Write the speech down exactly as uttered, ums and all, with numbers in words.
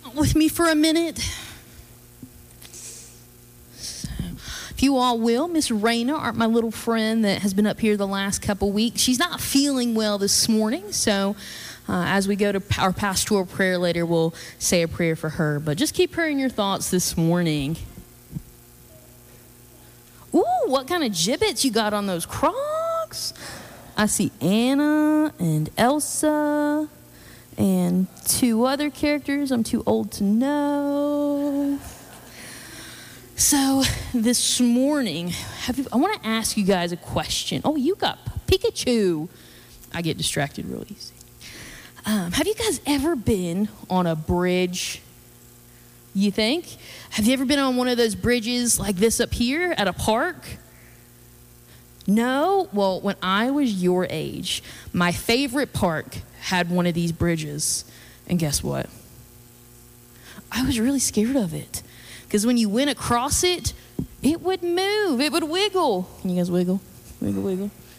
with me for a minute? So, if you all will, Miss Raina, my little friend that has been up here the last couple weeks, she's not feeling well this morning, so uh, as we go to our pastoral prayer later, we'll say a prayer for her. But just keep her in your thoughts this morning. Ooh, what kind of gibbets you got on those Crocs? I see Anna and Elsa and two other characters I'm too old to know. So this morning, have you, I want to ask you guys a question. Oh, you got Pikachu. I get distracted real easy. Um, have you guys ever been on a bridge? You think? Have you ever been on one of those bridges like this up here at a park? No? Well, when I was your age, my favorite park had one of these bridges. And guess what? I was really scared of it. Because when you went across it, it would move. It would wiggle. Can you guys wiggle? Wiggle, wiggle.